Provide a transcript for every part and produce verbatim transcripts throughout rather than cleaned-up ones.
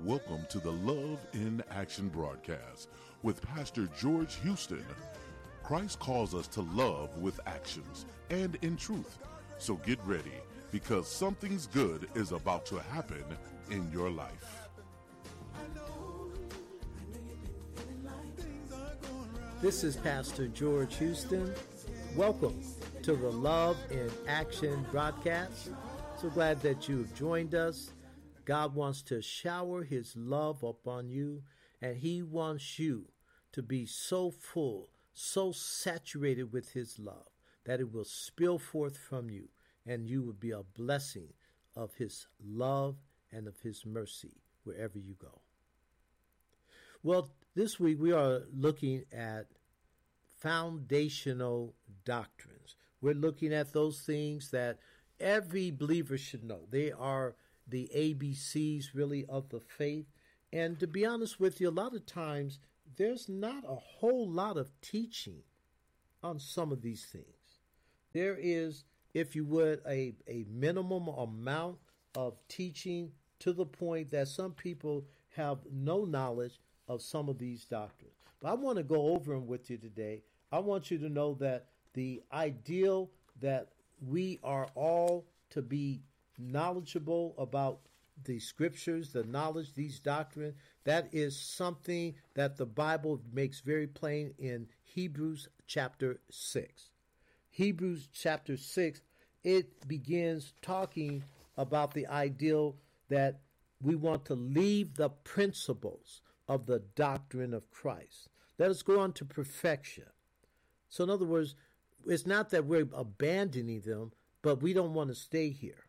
Welcome to the Love in Action broadcast with Pastor George Houston. Christ calls us to love with actions and in truth. So get ready, because something's good is about to happen in your life. This is Pastor George Houston. Welcome to the Love in Action broadcast. So glad that you have joined us. God wants to shower his love upon you, and he wants you to be so full, so saturated with his love that it will spill forth from you, and you will be a blessing of his love and of his mercy wherever you go. Well, this week we are looking at foundational doctrines. We're looking at those things that every believer should know. They are the A B Cs really of the faith. And to be honest with you, a lot of times there's not a whole lot of teaching on some of these things. There is, if you would, a, a minimum amount of teaching to the point that some people have no knowledge of some of these doctrines. But I want to go over them with you today. I want you to know that the ideal that we are all to be knowledgeable about the scriptures, the knowledge, these doctrines, that is something that the Bible makes very plain in Hebrews chapter six. Hebrews chapter six, it begins talking about the ideal that we want to leave the principles of the doctrine of Christ. Let us go on to perfection. So in other words, it's not that we're abandoning them, but we don't want to stay here.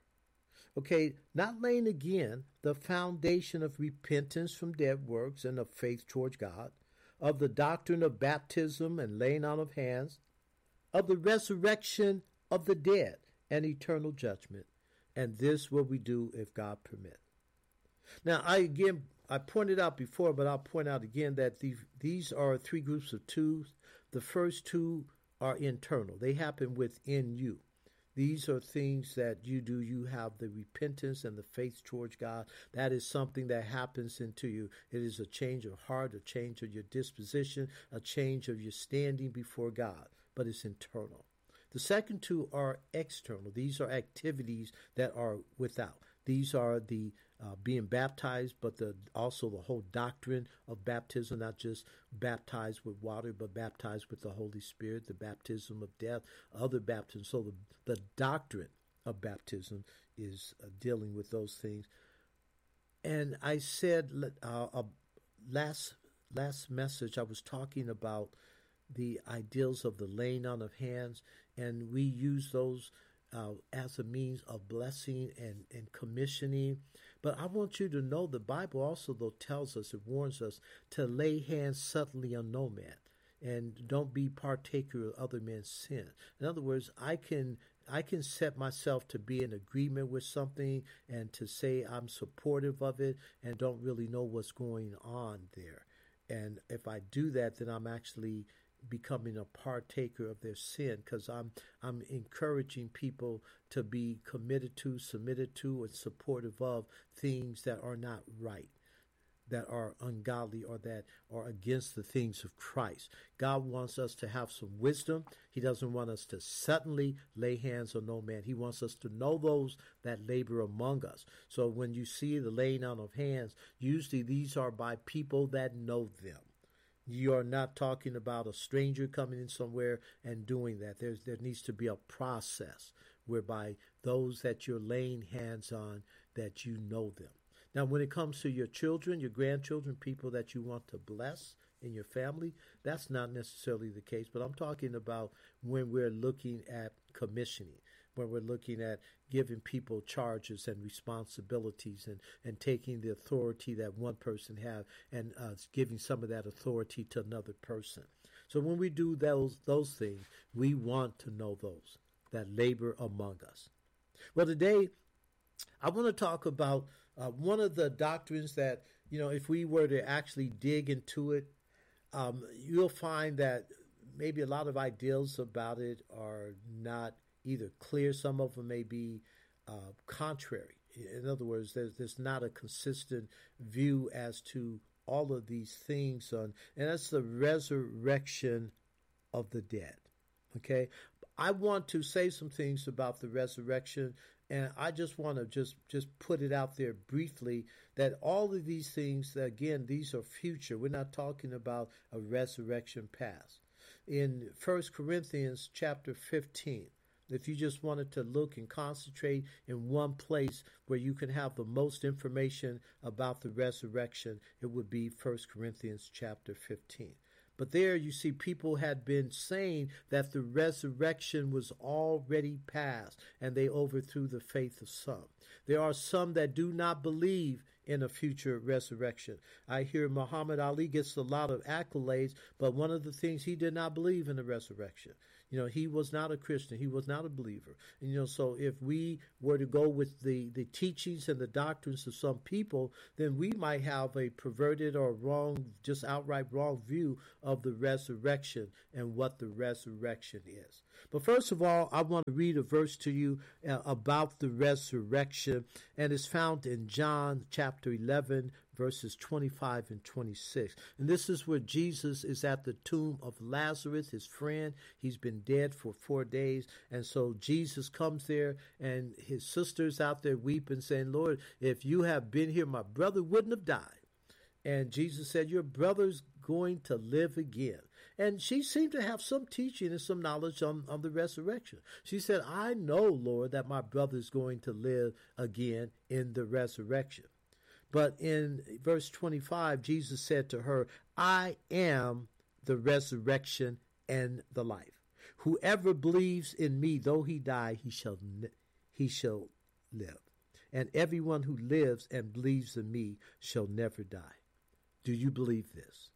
Okay, not laying again the foundation of repentance from dead works and of faith towards God, of the doctrine of baptism and laying on of hands, of the resurrection of the dead and eternal judgment. And this will we do if God permit. Now, I again, I pointed out before, but I'll point out again that the, these are three groups of twos. The first two are internal. They happen within you. These are things that you do. You have the repentance and the faith towards God. That is something that happens into you. It is a change of heart, a change of your disposition, a change of your standing before God, but it's internal. The second two are external. These are activities that are without. These are the uh, being baptized, but the also the whole doctrine of baptism, not just baptized with water, but baptized with the Holy Spirit, the baptism of death, other baptisms. So the, the doctrine of baptism is uh, dealing with those things. And I said uh, uh, last last message, I was talking about the ideals of the laying on of hands, and we use those uh, as a means of blessing and, and commissioning. But I want you to know the Bible also, though, tells us, it warns us to lay hands suddenly on no man, and don't be partaker of other men's sin. In other words, I can I can set myself to be in agreement with something and to say I'm supportive of it and don't really know what's going on there. And if I do that, then I'm actually becoming a partaker of their sin, because I'm I'm encouraging people to be committed to, submitted to, and supportive of things that are not right, that are ungodly, or that are against the things of Christ. God wants us to have some wisdom. He doesn't want us to suddenly lay hands on no man. He wants us to know those that labor among us. So when you see the laying on of hands, usually these are by people that know them. You are not talking about a stranger coming in somewhere and doing that. There's, there needs to be a process whereby those that you're laying hands on, that you know them. Now, when it comes to your children, your grandchildren, people that you want to bless in your family, that's not necessarily the case. But I'm talking about when we're looking at commissioning, when we're looking at giving people charges and responsibilities, and, and taking the authority that one person have and uh, giving some of that authority to another person. So when we do those those things, we want to know those that labor among us. Well, today I want to talk about uh, one of the doctrines that, you know, if we were to actually dig into it, um, you'll find that maybe a lot of ideals about it are not either clear. Some of them may be uh, contrary In other words, there's, there's not a consistent view as to all of these things on, and that's the resurrection of the dead. Okay, I want to say some things about the resurrection, and I just want to just just put it out there briefly that all of these things, again, these are future. We're not talking about a resurrection past. In First Corinthians chapter fifteen, if you just wanted to look and concentrate in one place where you can have the most information about the resurrection, it would be First Corinthians chapter fifteen. But there you see people had been saying that the resurrection was already past, and they overthrew the faith of some. There are some that do not believe in a future resurrection. I hear Muhammad Ali gets a lot of accolades, but one of the things, he did not believe in the resurrection. You know, he was not a Christian. He was not a believer. And, you know, so if we were to go with the, the teachings and the doctrines of some people, then we might have a perverted or wrong, just outright wrong view of the resurrection and what the resurrection is. But first of all, I want to read a verse to you uh, about the resurrection, and it's found in John chapter eleven, verses twenty-five and twenty-six. And this is where Jesus is at the tomb of Lazarus, his friend. He's been dead for four days. And so Jesus comes there, and his sister's out there weeping, saying, Lord, if you have been here, my brother wouldn't have died. And Jesus said, your brother's going to live again. And she seemed to have some teaching and some knowledge on, on the resurrection. She said, I know, Lord, that my brother's going to live again in the resurrection. But in verse twenty-five, Jesus said to her, I am the resurrection and the life. Whoever believes in me, though he die, he shall he shall live. And everyone who lives and believes in me shall never die. Do you believe this?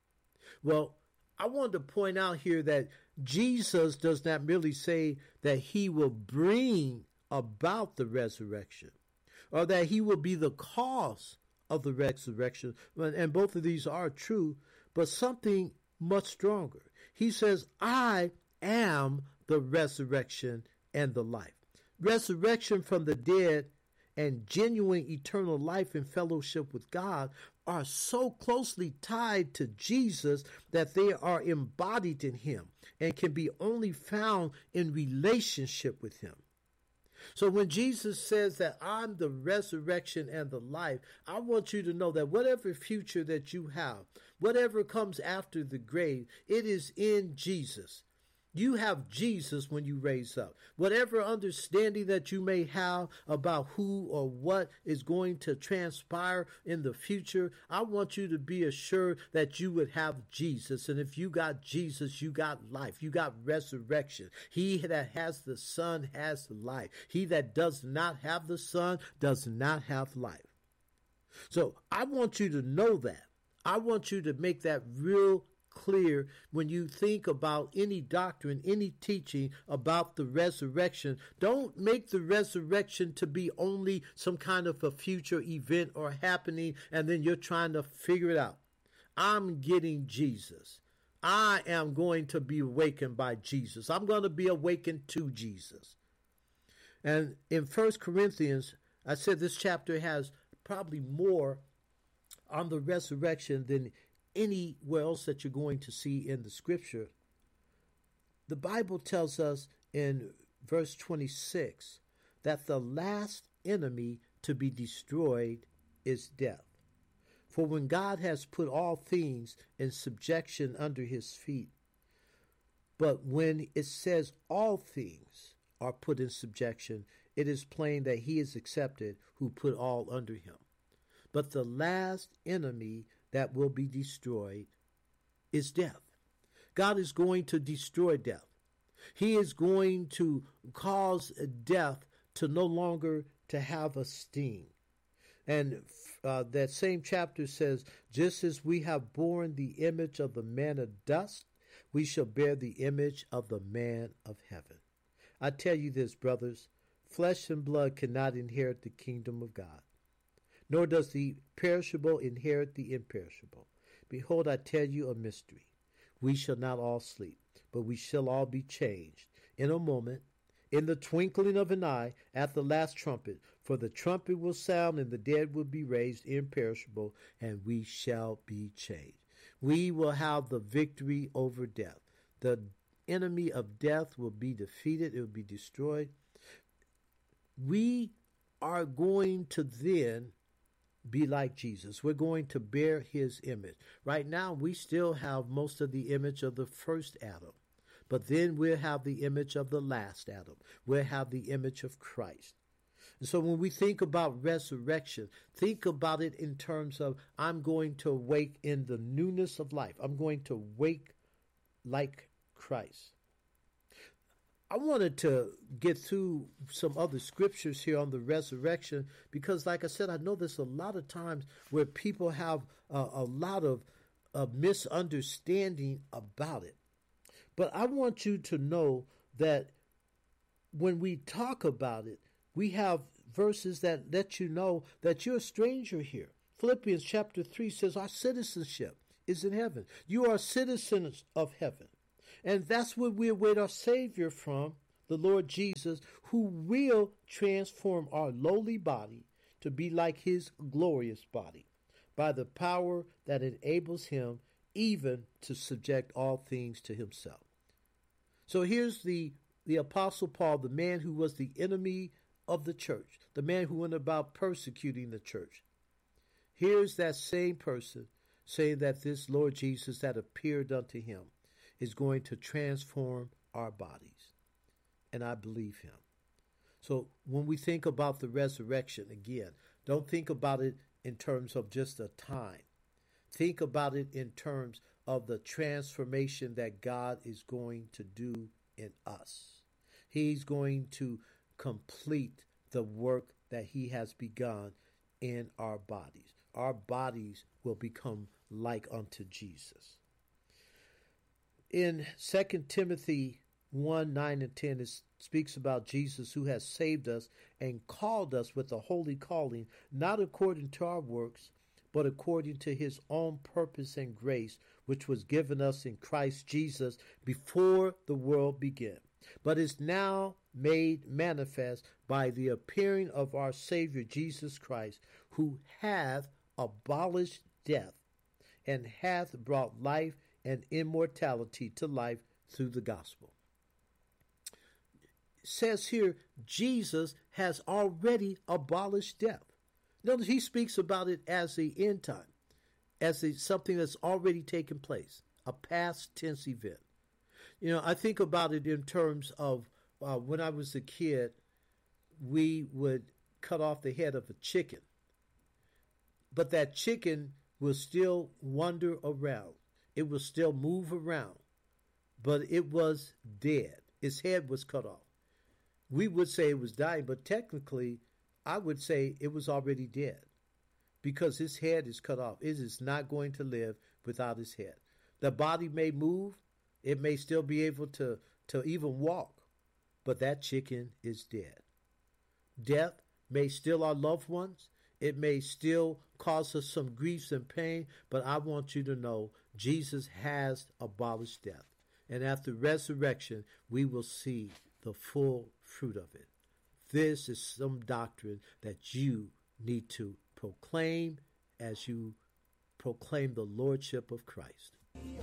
Well, I want to point out here that Jesus does not merely say that he will bring about the resurrection, or that he will be the cause of the resurrection. And both of these are true, but something much stronger. He says, I am the resurrection and the life. Resurrection from the dead and genuine eternal life and fellowship with God are so closely tied to Jesus that they are embodied in him and can be only found in relationship with him. So when Jesus says that I'm the resurrection and the life, I want you to know that whatever future that you have, whatever comes after the grave, it is in Jesus. You have Jesus when you raise up. Whatever understanding that you may have about who or what is going to transpire in the future, I want you to be assured that you would have Jesus. And if you got Jesus, you got life. You got resurrection. He that has the Son has life. He that does not have the Son does not have life. So I want you to know that. I want you to make that real clear when you think about any doctrine, any teaching about the resurrection. Don't make the resurrection to be only some kind of a future event or happening, and then you're trying to figure it out. I'm getting Jesus. I am going to be awakened by Jesus. I'm going to be awakened to Jesus. And in First Corinthians, I said this chapter has probably more on the resurrection than anywhere else that you're going to see in the scripture. The Bible tells us in verse twenty-six that the last enemy to be destroyed is death. For when God has put all things in subjection under his feet, but when it says all things are put in subjection, it is plain that he is accepted who put all under him. But the last enemy that will be destroyed is death. God is going to destroy death. He is going to cause death to no longer to have a sting. And uh, that same chapter says, just as we have borne the image of the man of dust, we shall bear the image of the man of heaven. I tell you this, brothers, flesh and blood cannot inherit the kingdom of God, nor does the perishable inherit the imperishable. Behold, I tell you a mystery. We shall not all sleep, but we shall all be changed in a moment, in the twinkling of an eye at the last trumpet. For the trumpet will sound, and the dead will be raised imperishable, and we shall be changed. We will have the victory over death. The enemy of death will be defeated. It will be destroyed. We are going to then be like Jesus. We're going to bear his image. Right now, we still have most of the image of the first Adam. But then we'll have the image of the last Adam. We'll have the image of Christ. And so when we think about resurrection, think about it in terms of I'm going to wake in the newness of life. I'm going to wake like Christ. I wanted to get through some other scriptures here on the resurrection because, like I said, I know there's a lot of times where people have a, a lot of, of misunderstanding about it. But I want you to know that when we talk about it, we have verses that let you know that you're a stranger here. Philippians chapter three says our citizenship is in heaven. You are citizens of heaven. And that's where we await our Savior from, the Lord Jesus, who will transform our lowly body to be like his glorious body by the power that enables him even to subject all things to himself. So here's the, the Apostle Paul, the man who was the enemy of the church, the man who went about persecuting the church. Here's that same person saying that this Lord Jesus that appeared unto him is going to transform our bodies. And I believe him. So when we think about the resurrection, again, don't think about it in terms of just a time. Think about it in terms of the transformation that God is going to do in us. He's going to complete the work that he has begun in our bodies. Our bodies will become like unto Jesus. In Second Timothy one, nine and ten, it speaks about Jesus who has saved us and called us with a holy calling, not according to our works, but according to his own purpose and grace, which was given us in Christ Jesus before the world began, but is now made manifest by the appearing of our Savior Jesus Christ, who hath abolished death and hath brought life and immortality to life through the gospel. It says here, Jesus has already abolished death. Notice he speaks about it as the end time, as a, something that's already taken place, a past tense event. You know, I think about it in terms of uh, when I was a kid, we would cut off the head of a chicken, but that chicken will still wander around. It will still move around, but it was dead. Its head was cut off. We would say it was dying, but technically, I would say it was already dead because his head is cut off. It is not going to live without his head. The body may move. It may still be able to, to even walk, but that chicken is dead. Death may steal our loved ones. It may still cause us some griefs and pain, but I want you to know Jesus has abolished death. And after resurrection, we will see the full fruit of it. This is some doctrine that you need to proclaim as you proclaim the lordship of Christ.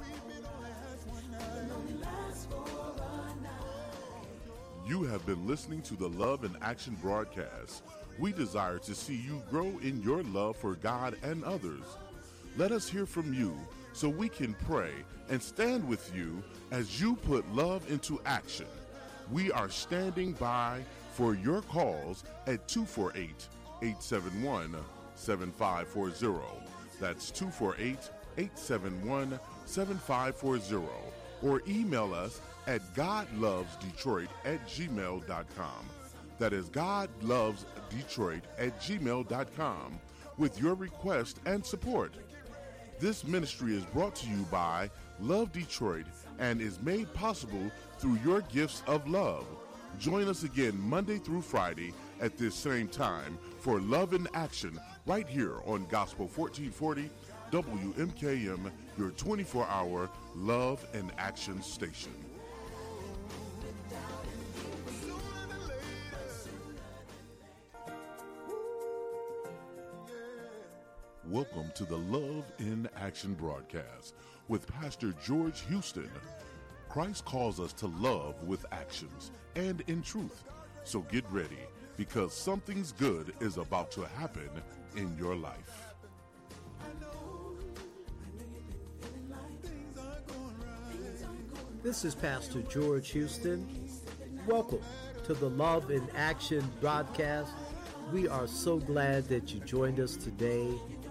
You have been listening to the Love in Action broadcast. We desire to see you grow in your love for God and others. Let us hear from you so we can pray and stand with you as you put love into action. We are standing by for your calls at two four eight, eight seven one, seven five four zero. That's two four eight, eight seven one, seven five four zero. Or email us at godlovesdetroit at gmail dot com. That is godlovesdetroit at gmail dot com with your request and support. This ministry is brought to you by Love Detroit and is made possible through your gifts of love. Join us again Monday through Friday at this same time for Love in Action right here on Gospel fourteen forty W M K M, your twenty-four hour Love in Action station. Welcome to the Love in Action broadcast with Pastor George Houston. Christ calls us to love with actions and in truth. So get ready, because something's good is about to happen in your life. This is Pastor George Houston. Welcome to the Love in Action broadcast. We are so glad that you joined us today.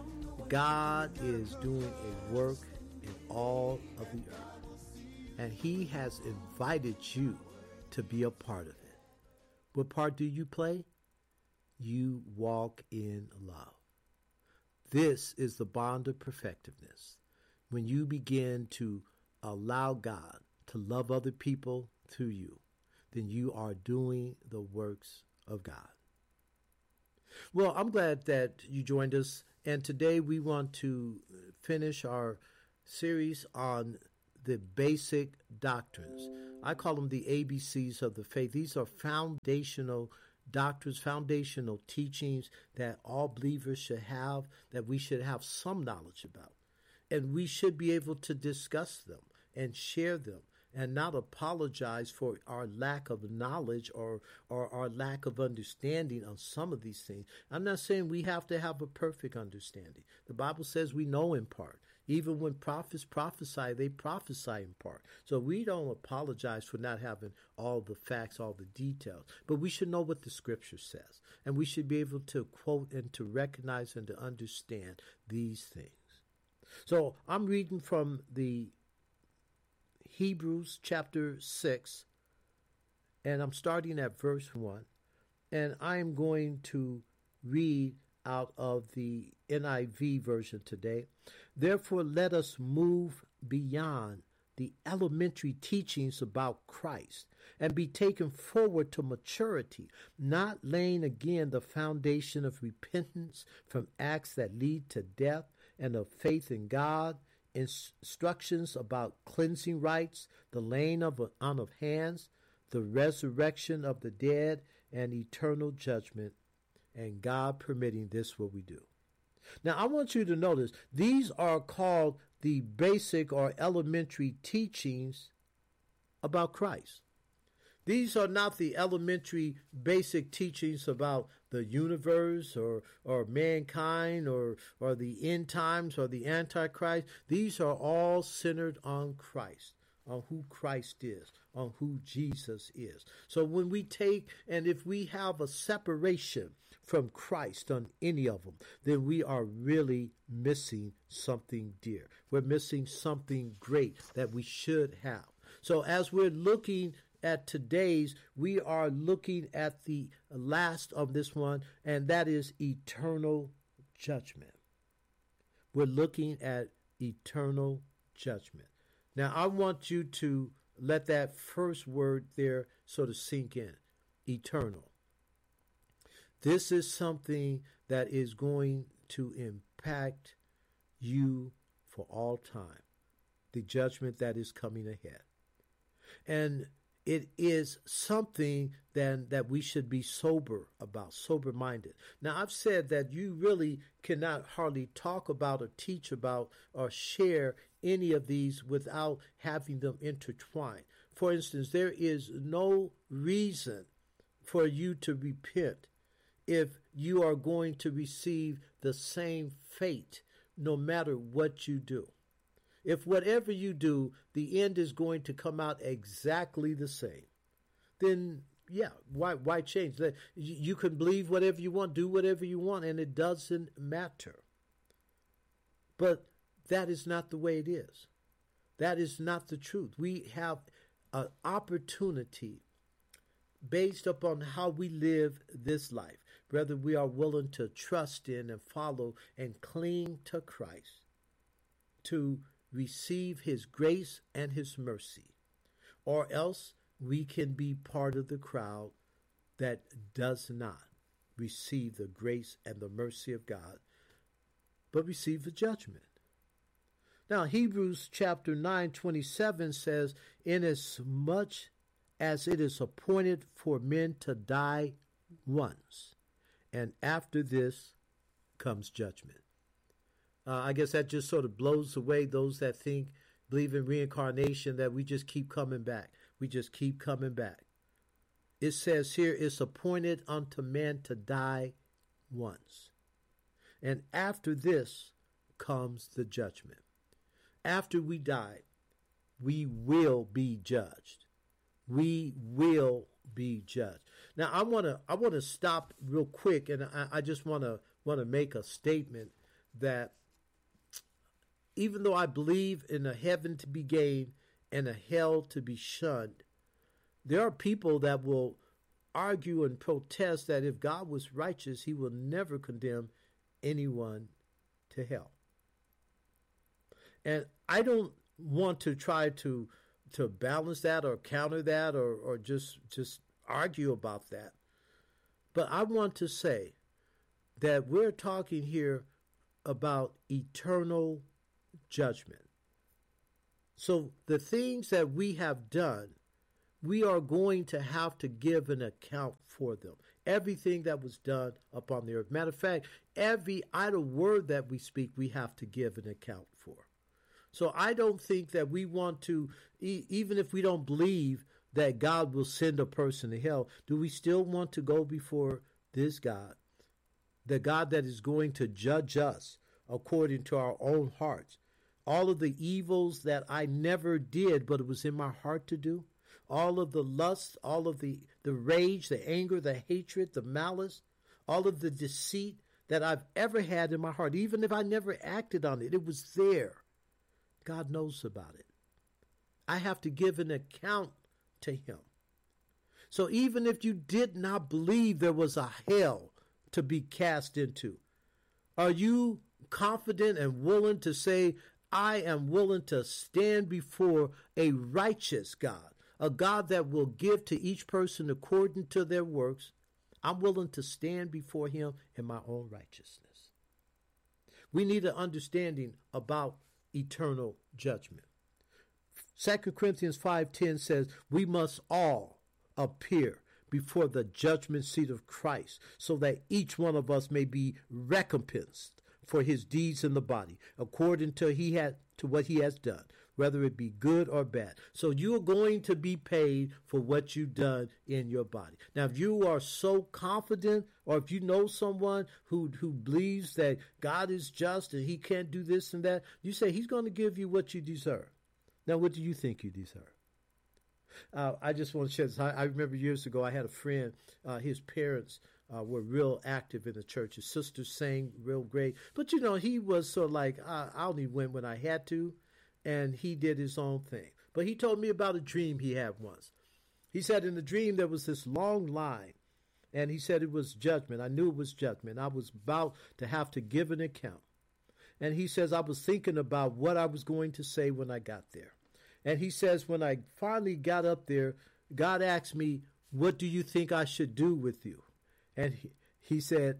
God is doing a work in all of the earth, and He has invited you to be a part of it. What part do you play? You walk in love. This is the bond of perfectiveness. When you begin to allow God to love other people through you, then you are doing the works of God. Well, I'm glad that you joined us, and today we want to finish our series on the basic doctrines. I call them the A B Cs of the faith. These are foundational doctrines, foundational teachings that all believers should have, that we should have some knowledge about. And we should be able to discuss them and share them, and not apologize for our lack of knowledge or, or our lack of understanding on some of these things. I'm not saying we have to have a perfect understanding. The Bible says we know in part. Even when prophets prophesy, they prophesy in part. So we don't apologize for not having all the facts, all the details. But we should know what the Scripture says. And we should be able to quote and to recognize and to understand these things. So I'm reading from the Hebrews chapter six, and I'm starting at verse one, and I'm going to read out of the N I V version today. Therefore, let us move beyond the elementary teachings about Christ and be taken forward to maturity, not laying again the foundation of repentance from acts that lead to death and of faith in God, instructions about cleansing rites, the laying of on of hands, the resurrection of the dead, and eternal judgment, and God permitting this what we do. Now, I want you to notice these are called the basic or elementary teachings about Christ. These are not the elementary basic teachings about the universe or or mankind or or the end times or the Antichrist. These are all centered on Christ, on who Christ is, on who Jesus is. So when we take, and if we have a separation from Christ on any of them, then we are really missing something dear. We're missing something great that we should have. So as we're looking at today's, we are looking at the last of this one, and that is eternal judgment. We're looking at eternal judgment. Now, I want you to let that first word there sort of sink in. Eternal. This is something that is going to impact you for all time. The judgment that is coming ahead. And it is something then that we should be sober about, sober-minded. Now, I've said that you really cannot hardly talk about or teach about or share any of these without having them intertwined. For instance, there is no reason for you to repent if you are going to receive the same fate no matter what you do. If whatever you do, the end is going to come out exactly the same, then yeah, why why change that? You can believe whatever you want, do whatever you want, and it doesn't matter. But that is not the way it is. That is not the truth. We have an opportunity based upon how we live this life, whether we are willing to trust in and follow and cling to Christ, to receive His grace and His mercy, or else we can be part of the crowd that does not receive the grace and the mercy of God, but receive the judgment. Now, Hebrews chapter nine twenty-seven says, inasmuch as it is appointed for men to die once, and after this comes judgment. Uh, I guess that just sort of blows away those that think, believe in reincarnation, that we just keep coming back. We just keep coming back. It says here, it's appointed unto man to die once. And after this comes the judgment. After we die, we will be judged. We will be judged. Now, I want to I want to stop real quick, and I, I just want to want to make a statement that even though I believe in a heaven to be gained and a hell to be shunned, there are people that will argue and protest that if God was righteous, he will never condemn anyone to hell. And I don't want to try to to balance that or counter that or, or just just argue about that. But I want to say that we're talking here about eternal judgment. So the things that we have done, we are going to have to give an account for them. Everything that was done upon the earth. Matter of fact, every idle word that we speak, we have to give an account for. So I don't think that we want to, e- even if we don't believe that God will send a person to hell, do we still want to go before this God, the God that is going to judge us according to our own hearts? All of the evils that I never did, but it was in my heart to do, all of the lust, all of the, the rage, the anger, the hatred, the malice, all of the deceit that I've ever had in my heart, even if I never acted on it, it was there. God knows about it. I have to give an account to him. So even if you did not believe there was a hell to be cast into, are you confident and willing to say, I am willing to stand before a righteous God, a God that will give to each person according to their works? I'm willing to stand before him in my own righteousness. We need an understanding about eternal judgment. Second Corinthians five ten says, we must all appear before the judgment seat of Christ, so that each one of us may be recompensed for his deeds in the body, according to he had to what he has done, whether it be good or bad. So you're going to be paid for what you've done in your body. Now, if you are so confident, or if you know someone who, who believes that God is just and he can't do this and that, you say he's going to give you what you deserve. Now, what do you think you deserve? Uh, I just want to share this. I, I remember years ago, I had a friend, uh, his parents uh, were real active in the church. His sister sang real great. But, you know, he was sort of like, I, I only went when I had to. And he did his own thing. But he told me about a dream he had once. He said in the dream there was this long line. And he said it was judgment. I knew it was judgment. I was about to have to give an account. And he says, I was thinking about what I was going to say when I got there. And he says, when I finally got up there, God asked me, what do you think I should do with you? And he, he said,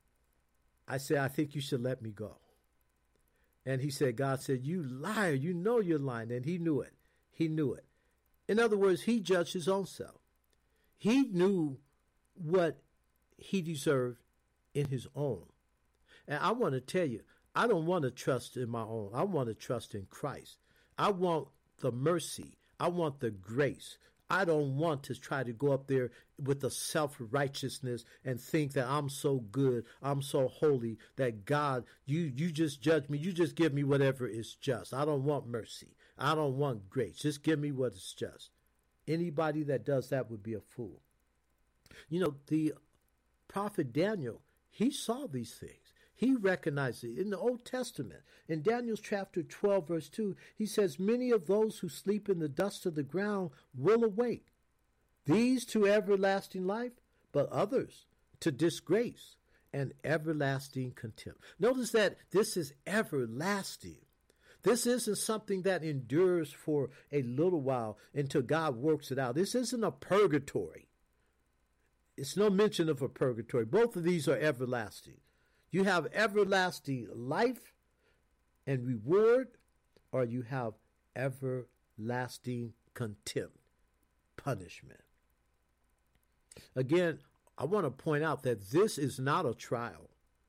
I said, I think you should let me go. And he said, God said, you liar, you know you're lying. And he knew it. He knew it. In other words, he judged his own self. He knew what he deserved in his own. And I want to tell you, I don't want to trust in my own. I want to trust in Christ. I want the mercy. I want the grace. I don't want to try to go up there with the self-righteousness and think that I'm so good, I'm so holy, that God, you, you just judge me. You just give me whatever is just. I don't want mercy. I don't want grace. Just give me what is just. Anybody that does that would be a fool. You know, the prophet Daniel, he saw these things. He recognized it. In the Old Testament, in Daniel chapter twelve, verse two, he says, many of those who sleep in the dust of the ground will awake, these to everlasting life, but others to disgrace and everlasting contempt. Notice that this is everlasting. This isn't something that endures for a little while until God works it out. This isn't a purgatory. It's no mention of a purgatory. Both of these are everlasting. You have everlasting life and reward, or you have everlasting contempt, punishment. Again, I want to point out that this is not a trial.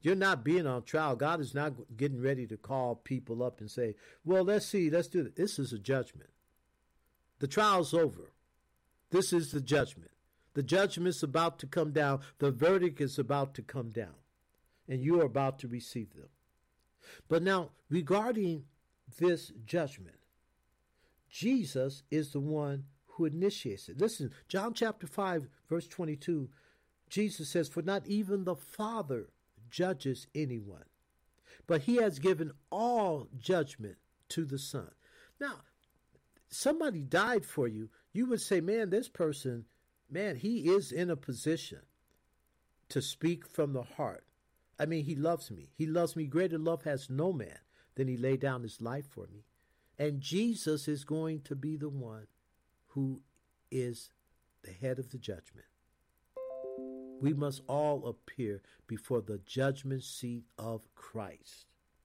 You're not being on trial. God is not getting ready to call people up and say, well, let's see, let's do this. This is a judgment. The trial's over. This is the judgment. The judgment's about to come down. The verdict is about to come down. And you are about to receive them. But now, regarding this judgment, Jesus is the one who initiates it. Listen, John chapter five, verse twenty-two, Jesus says, for not even the Father judges anyone, but he has given all judgment to the Son. Now, somebody died for you. You would say, man, this person, man, he is in a position to speak from the heart. I mean, he loves me. He loves me. Greater love has no man than he laid down his life for me. And Jesus is going to be the one who is the head of the judgment. We must all appear before the judgment seat of Christ.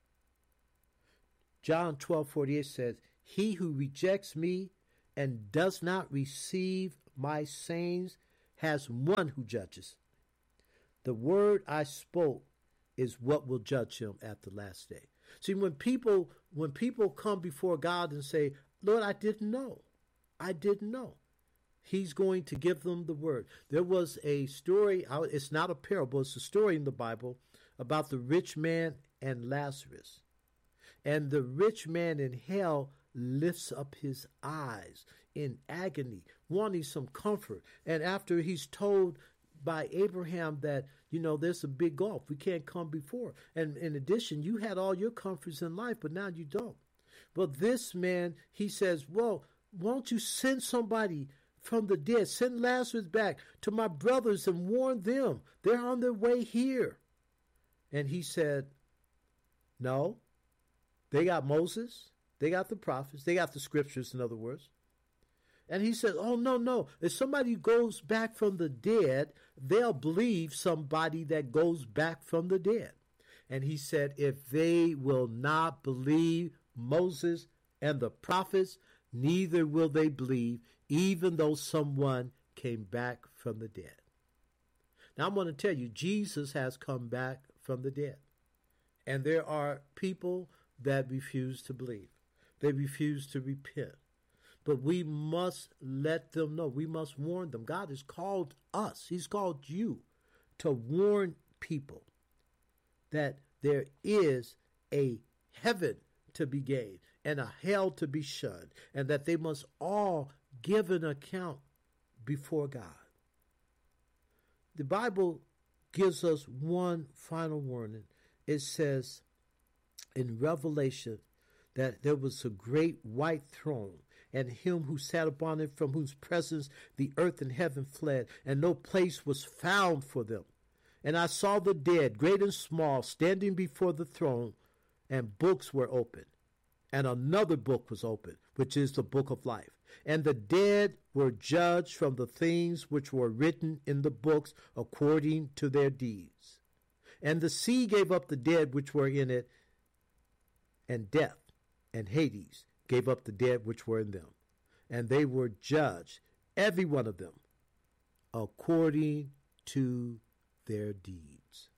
John twelve forty-eight says, he who rejects me and does not receive my sayings has one who judges. The word I spoke is what will judge him at the last day. See, when people when people come before God and say, Lord, I didn't know. I didn't know. He's going to give them the word. There was a story, it's not a parable, it's a story in the Bible about the rich man and Lazarus. And the rich man in hell lifts up his eyes in agony, wanting some comfort. And after he's told by Abraham that, you know, there's a big gulf, we can't come before. And in addition, you had all your comforts in life, but now you don't. But this man, he says, well, won't you send somebody from the dead, send Lazarus back to my brothers and warn them. They're on their way here. And he said, no, they got Moses, they got the prophets, they got the scriptures, in other words. And he said, oh, no, no. If somebody goes back from the dead, they'll believe somebody that goes back from the dead. And he said, if they will not believe Moses and the prophets, neither will they believe, even though someone came back from the dead. Now, I'm going to tell you, Jesus has come back from the dead. And there are people that refuse to believe. They refuse to repent. But we must let them know. We must warn them. God has called us. He's called you to warn people that there is a heaven to be gained and a hell to be shunned, and that they must all give an account before God. The Bible gives us one final warning. It says in Revelation that there was a great white throne, and him who sat upon it, from whose presence the earth and heaven fled, and no place was found for them. And I saw the dead, great and small, standing before the throne, and books were opened. And another book was opened, which is the book of life. And the dead were judged from the things which were written in the books according to their deeds. And the sea gave up the dead which were in it, and death and Hades gave up the dead which were in them. And they were judged, every one of them, according to their deeds.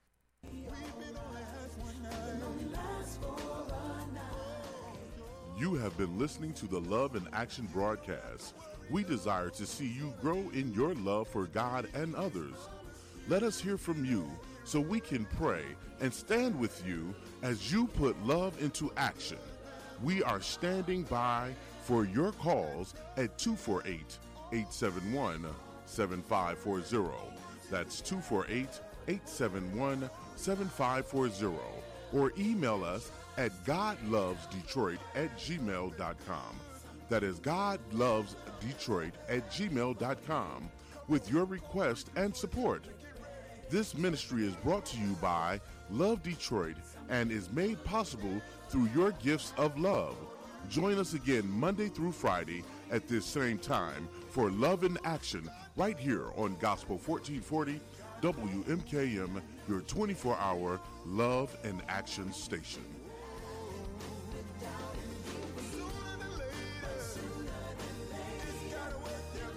You have been listening to the Love in Action broadcast. We desire to see you grow in your love for God and others. Let us hear from you so we can pray and stand with you as you put love into action. We are standing by for your calls at two four eight, eight seven one, seven five four zero. That's two four eight, eight seven one, seven five four zero. Or email us at godlovesdetroit at gmail dot com. That is godlovesdetroit at gmail dot com with your request and support. This ministry is brought to you by Love Detroit and is made possible through your gifts of love. Join us again Monday through Friday at this same time for Love in Action right here on Gospel fourteen forty W M K M, your twenty-four hour Love and Action station.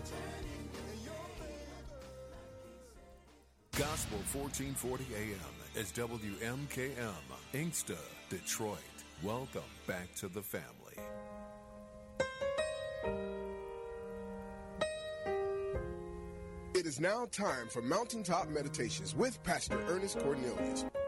Gospel fourteen forty A M is W M K M, Inkster, Detroit. Welcome back to the family. It is now time for Mountaintop Meditations with Pastor Ernest Cornelius.